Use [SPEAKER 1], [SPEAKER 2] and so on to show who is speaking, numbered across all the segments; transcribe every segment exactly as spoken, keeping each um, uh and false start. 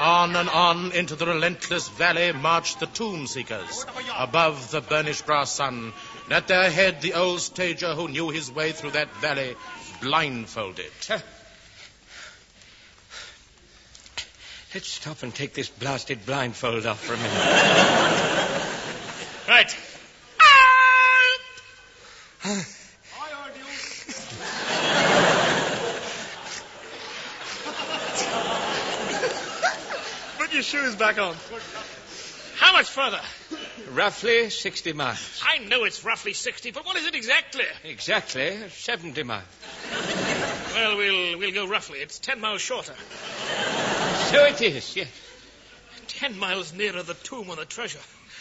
[SPEAKER 1] On and on into the relentless valley marched the tomb seekers, above the burnished brass sun, and at their head the old stager who knew his way through that valley, blindfolded. Uh,
[SPEAKER 2] let's stop and take this blasted blindfold off for a minute.
[SPEAKER 3] Right.
[SPEAKER 4] I heard you.
[SPEAKER 3] Put your shoes back on. How much further?
[SPEAKER 2] Roughly sixty miles.
[SPEAKER 3] I know it's roughly sixty, but what is it exactly?
[SPEAKER 2] Exactly seventy miles.
[SPEAKER 3] Well, we'll we'll go roughly. It's ten miles shorter.
[SPEAKER 2] So it is, yes.
[SPEAKER 3] Ten miles nearer the tomb of the treasure.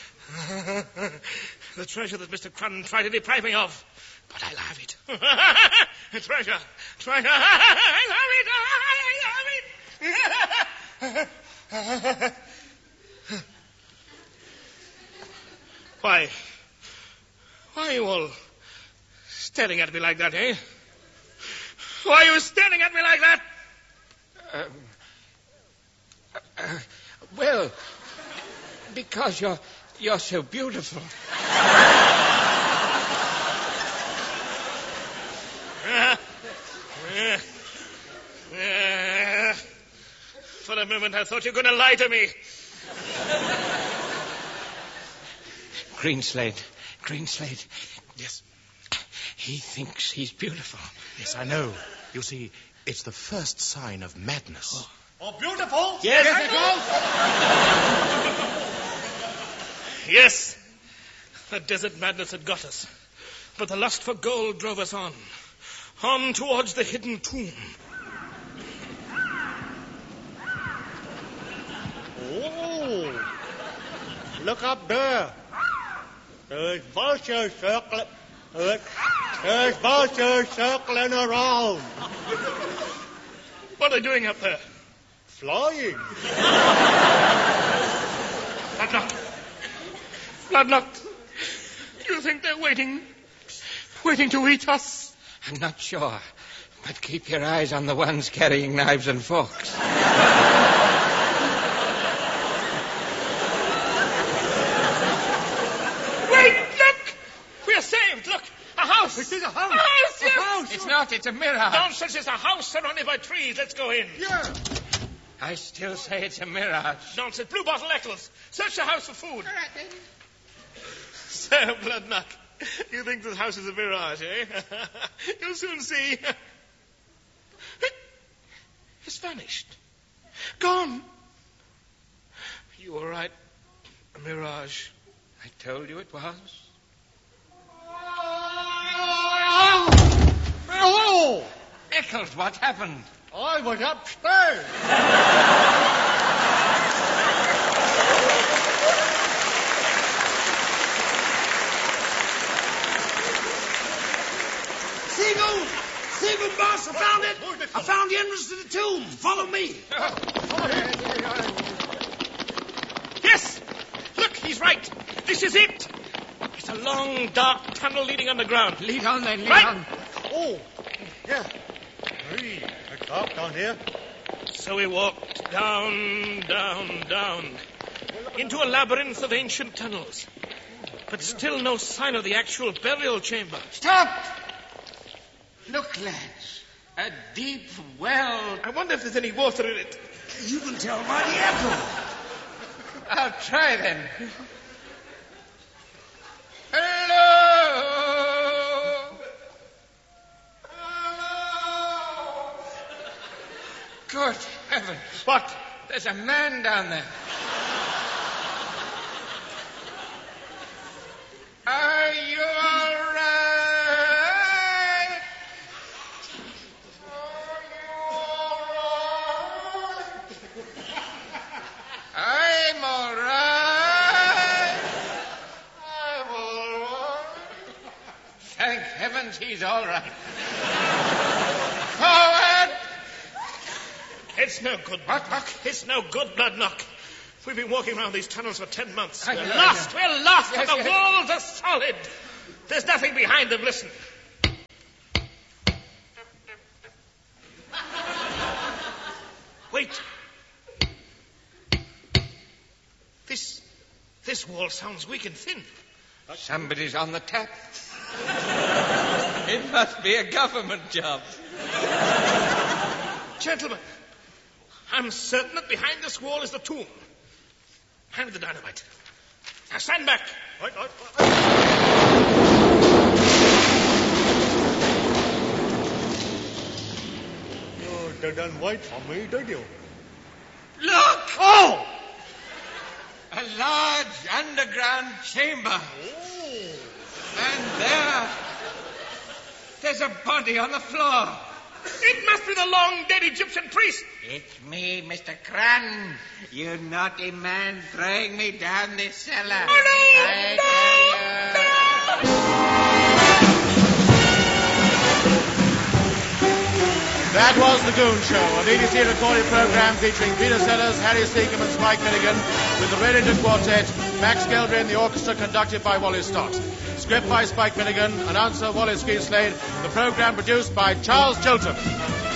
[SPEAKER 3] The treasure that Mister Crun tried to deprive me of. But I'll have it. Treasure. Treasure. I love it. I love it. Why? Why are you all staring at me like that, eh? Why are you staring at me like that?
[SPEAKER 2] Um, uh, well, because you're you're so beautiful.
[SPEAKER 3] Uh, uh, uh, for a moment I thought you were going to lie to me.
[SPEAKER 2] Greenslade, Greenslade.
[SPEAKER 1] Yes.
[SPEAKER 2] He thinks he's beautiful.
[SPEAKER 1] Yes, I know. You see, it's the first sign of madness.
[SPEAKER 4] Oh, oh beautiful?
[SPEAKER 3] Yes,
[SPEAKER 4] yes
[SPEAKER 3] it was. Yes. The desert madness had got us. But the lust for gold drove us on. On towards the hidden tomb.
[SPEAKER 4] Oh. Look up there. There's vultures circling. There's vultures circling around.
[SPEAKER 3] What are they doing up there?
[SPEAKER 4] Flying.
[SPEAKER 3] Bloodlock. Bloodlock. Do you think they're waiting? Waiting to eat us?
[SPEAKER 2] I'm not sure. But keep your eyes on the ones carrying knives and forks.
[SPEAKER 4] It is a house.
[SPEAKER 3] A house, yes.
[SPEAKER 4] A house.
[SPEAKER 2] It's not, it's a mirage.
[SPEAKER 3] Nonsense, it's a house surrounded by trees. Let's go in.
[SPEAKER 4] Yeah.
[SPEAKER 2] I still say it's a mirage.
[SPEAKER 3] Nonsense. Blue Bottle Eccles. Search the house for food. All right, then. Sir Bloodnut, you think this house is a mirage, eh? You'll soon see. It's vanished. Gone. You were right. A mirage.
[SPEAKER 2] I told you it was.
[SPEAKER 4] Oh!
[SPEAKER 2] Eccles, what happened?
[SPEAKER 4] I was upstairs.
[SPEAKER 5] Seagull! Seagull, boss, I found it! I found the entrance to the tomb. Follow me.
[SPEAKER 3] Yes! Look, he's right. This is it. It's a long, dark tunnel leading underground.
[SPEAKER 2] Lead on, then, lead
[SPEAKER 3] right.
[SPEAKER 2] on.
[SPEAKER 4] Oh, yeah. Hey, it's dark down here.
[SPEAKER 3] So we walked down, down, down, into a labyrinth of ancient tunnels. But still no sign of the actual burial chamber.
[SPEAKER 2] Stop! Look, lads. A deep well.
[SPEAKER 3] I wonder if there's any water in it.
[SPEAKER 5] You can tell by the echo.
[SPEAKER 2] I'll try, then. Hello! Hello! Good heavens.
[SPEAKER 3] What?
[SPEAKER 2] There's a man down there. Are you all right? Are you all right? I'm all right. I'm all right. Thank heavens he's all right. Forward!
[SPEAKER 3] It's no good.
[SPEAKER 2] What, what?
[SPEAKER 3] It's no good, Bloodknock. We've been walking around these tunnels for ten months.
[SPEAKER 2] I
[SPEAKER 3] We're
[SPEAKER 2] know,
[SPEAKER 3] lost.
[SPEAKER 2] I know.
[SPEAKER 3] We're lost.
[SPEAKER 2] Yes,
[SPEAKER 3] but the
[SPEAKER 2] yes.
[SPEAKER 3] walls are solid. There's nothing behind them. Listen. Wait. This wall sounds weak and thin.
[SPEAKER 2] Somebody's on the tap. It must be a government job.
[SPEAKER 3] Gentlemen, I'm certain that behind this wall is the tomb. Hand me the dynamite. Now stand back.
[SPEAKER 4] Right, right, right. You're dead and white for me, did you?
[SPEAKER 2] Look!
[SPEAKER 4] Oh!
[SPEAKER 2] A large underground chamber.
[SPEAKER 4] Oh!
[SPEAKER 2] And there... There's a body on the floor.
[SPEAKER 3] It must be the long-dead Egyptian priest.
[SPEAKER 2] It's me, Mister Cran. You naughty man throwing me down this cellar.
[SPEAKER 3] Oh, no!
[SPEAKER 2] I
[SPEAKER 3] No!
[SPEAKER 2] tell you.
[SPEAKER 1] That was The Goon Show, a B B C recorded program featuring Peter Sellers, Harry Seacombe and Spike Milligan, with the Reddington Quartet, Max Geldry and the orchestra conducted by Wally Stott. Script by Spike Milligan, announcer Wallace Geeslade, the program produced by Charles Chilton.